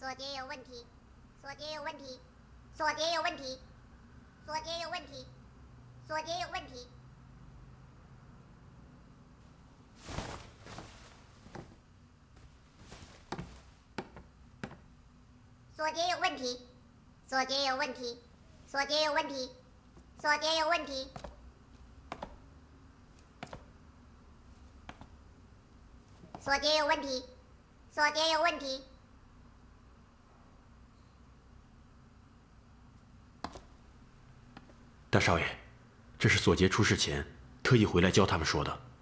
锁结有问题，锁结有问题，锁结有问题，锁结有问题，锁结有问题，锁结有问题，锁结有问题，锁结有问题，锁结有问题，锁结有问题，锁结有问题。 大少爷，这是锁结出事前特意回来教他们说的。